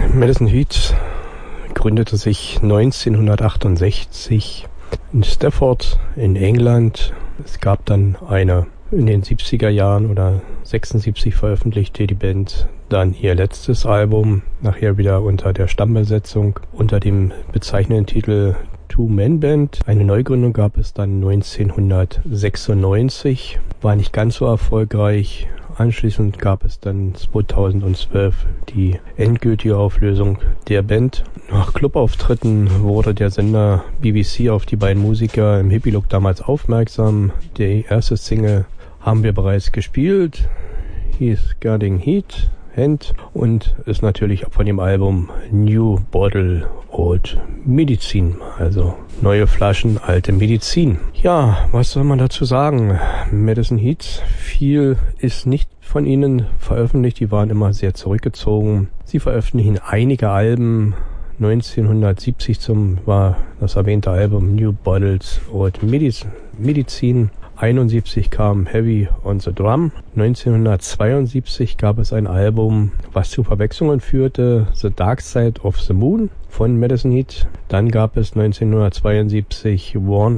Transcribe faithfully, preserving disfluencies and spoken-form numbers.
Medicine Heat gründete sich neunzehnhundertachtundsechzig in Stafford in England. Es gab dann eine in den siebziger Jahren oder sechsundsiebzig veröffentlichte die Band dann ihr letztes Album, nachher wieder unter der Stammbesetzung, unter dem bezeichnenden Titel Two-Man-Band. Eine Neugründung gab es dann neunzehnhundertsechsundneunzig, war nicht ganz so erfolgreich. Anschließend gab es dann zweitausendzwölf die endgültige Auflösung der Band. Nach Clubauftritten wurde der Sender B B C auf die beiden Musiker im Hippie-Look damals aufmerksam. Die erste Single haben wir bereits gespielt, hieß Getting Heat, Hand, und ist natürlich von dem Album New Bottle Old Medicine, also neue Flaschen, alte Medizin. Ja, was soll man dazu sagen? Medicine Heat, viel ist nicht von ihnen veröffentlicht, die waren immer sehr zurückgezogen. Sie veröffentlichen einige Alben. neunzehnhundertsiebzig zum, war das erwähnte Album New Bottles Old Medicine. einundsiebzig kam Heavy on the Drum. neunzehnhundertzweiundsiebzig gab es ein Album, was zu Verwechslungen führte, The Dark Side of the Moon von Medicine Heat. Dann gab es neunzehnhundertzweiundsiebzig Worn